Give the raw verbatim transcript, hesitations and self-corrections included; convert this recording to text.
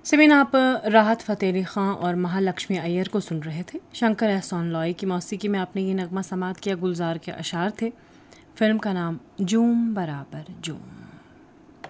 Semen आप राहत फ़तेह अली ख़ान और महालक्ष्मी अय्यर को सुन रहे थे। शंकर एहसान लॉय की मौसीकी में आपने ये नगमा समात किया, गुलजार के अशार थे। फिल्म का नाम जूम बराबर जूम।